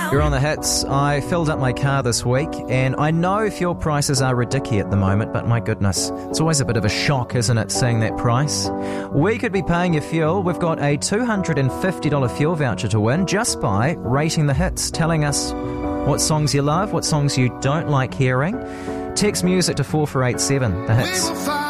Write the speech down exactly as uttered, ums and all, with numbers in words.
You're on the hits. I filled up my car this week, and I know fuel prices are ridiculous at the moment, but my goodness, it's always a bit of a shock, isn't it, seeing that price? We could be paying your fuel. We've got a two hundred fifty dollars fuel voucher to win just by rating the hits, telling us what songs you love, what songs you don't like hearing. Text music to four four eight seven, the hits.